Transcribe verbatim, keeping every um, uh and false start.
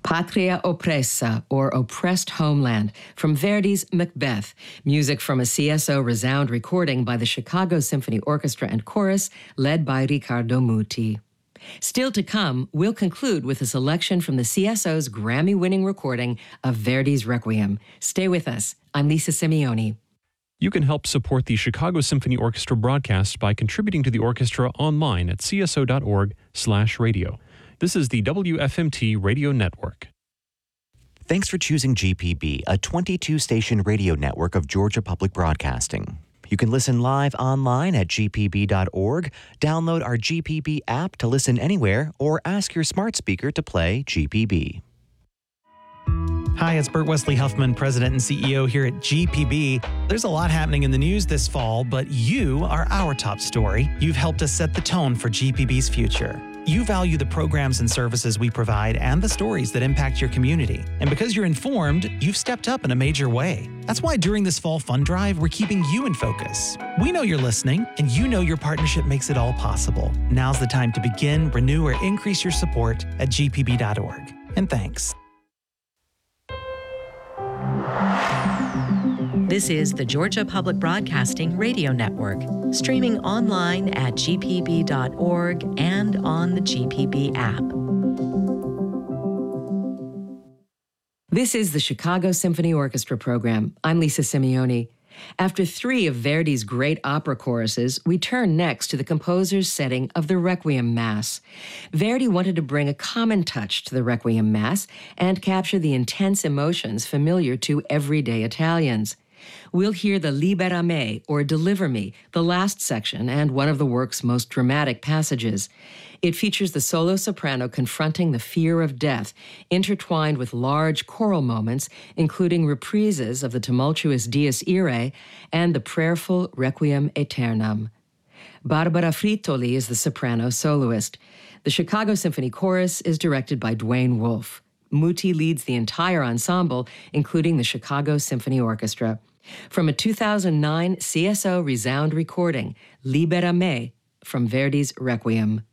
Patria Oppressa, or Oppressed Homeland, from Verdi's Macbeth, music from a C S O Resound recording by the Chicago Symphony Orchestra and Chorus, led by Riccardo Muti. Still to come, we'll conclude with a selection from the C S O's Grammy-winning recording of Verdi's Requiem. Stay with us. I'm Lisa Simeoni. You can help support the Chicago Symphony Orchestra broadcast by contributing to the orchestra online at c s o dot org slash radio. This is the W F M T Radio Network. Thanks for choosing G P B, a twenty-two station radio network of Georgia Public Broadcasting. You can listen live online at g p b dot org, download our G P B app to listen anywhere, or ask your smart speaker to play G P B. Hi, it's Burt Wesley Huffman, President and C E O here at G P B. There's a lot happening in the news this fall, but you are our top story. You've helped us set the tone for G P B's future. You value the programs and services we provide and the stories that impact your community. And because you're informed, you've stepped up in a major way. That's why during this fall fund drive, we're keeping you in focus. We know you're listening, and you know your partnership makes it all possible. Now's the time to begin, renew, or increase your support at g p b dot org. And thanks. This is the Georgia Public Broadcasting Radio Network, streaming online at g p b dot org and on the G P B app. This is the Chicago Symphony Orchestra program. I'm Lisa Simeoni. After three of Verdi's great opera choruses, we turn next to the composer's setting of the Requiem Mass. Verdi wanted to bring a common touch to the Requiem Mass and capture the intense emotions familiar to everyday Italians. We'll hear the Libera Me, or Deliver Me, the last section and one of the work's most dramatic passages. It features the solo soprano confronting the fear of death, intertwined with large choral moments, including reprises of the tumultuous Dies Irae and the prayerful Requiem Aeternam. Barbara Frittoli is the soprano soloist. The Chicago Symphony Chorus is directed by Dwayne Wolfe. Muti leads the entire ensemble, including the Chicago Symphony Orchestra. From a two thousand nine C S O Resound recording, Libera Me, from Verdi's Requiem.